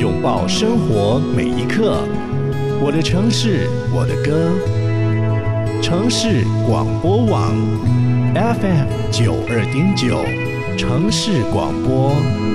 拥抱生活每一刻。我的城市，我的歌。城市广播网 FM 92.9，城市广播。